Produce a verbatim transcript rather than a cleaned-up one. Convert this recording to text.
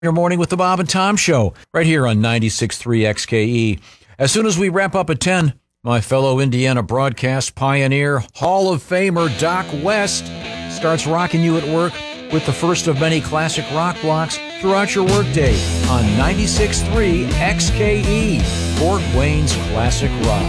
Your morning with the Bob and Tom Show, right here on ninety-six point three X K E. As soon as we wrap up at ten, my fellow Indiana broadcast pioneer, Hall of Famer Doc West starts rocking you at work with the first of many classic rock blocks throughout your workday on ninety-six point three X K E, Fort Wayne's classic rock.